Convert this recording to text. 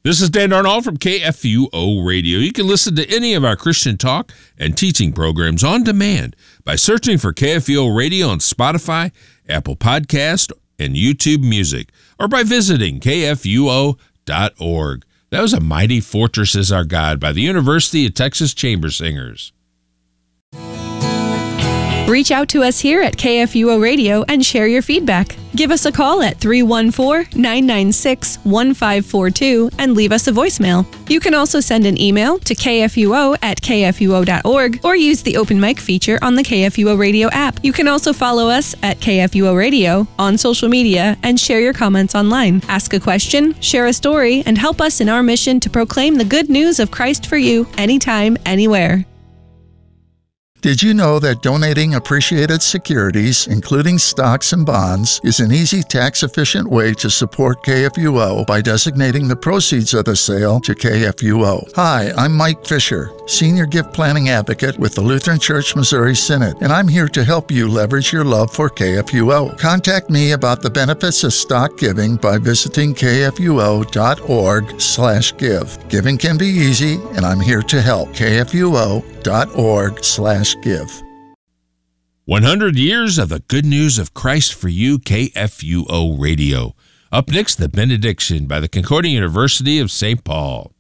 This is Dan Darnall from KFUO Radio. You can listen to any of our Christian talk and teaching programs on demand by searching for KFUO Radio on Spotify, Apple Podcast, and YouTube Music, or by visiting kfuo.org. That was A Mighty Fortress Is Our God by the University of Texas Chamber Singers. Reach out to us here at KFUO Radio and share your feedback. Give us a call at 314-996-1542 and leave us a voicemail. You can also send an email to kfuo@kfuo.org or use the open mic feature on the KFUO Radio app. You can also follow us at KFUO Radio on social media and share your comments online. Ask a question, share a story, and help us in our mission to proclaim the good news of Christ for you anytime, anywhere. Did you know that donating appreciated securities, including stocks and bonds, is an easy, tax-efficient way to support KFUO by designating the proceeds of the sale to KFUO? Hi, I'm Mike Fisher, Senior Gift Planning Advocate with the Lutheran Church Missouri Synod, and I'm here to help you leverage your love for KFUO. Contact me about the benefits of stock giving by visiting kfuo.org/give. Giving can be easy, and I'm here to help. kfuo.org/give. 100 years of the good news of Christ for you, KFUO Radio. Up next, the benediction by the Concordia University of St. Paul.